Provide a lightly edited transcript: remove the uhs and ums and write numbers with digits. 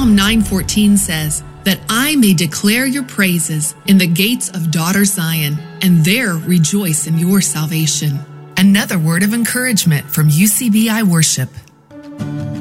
Psalm 9:14 says, that I may declare your praises in the gates of daughter Zion, and there rejoice in your salvation. Another word of encouragement from UCBI Worship.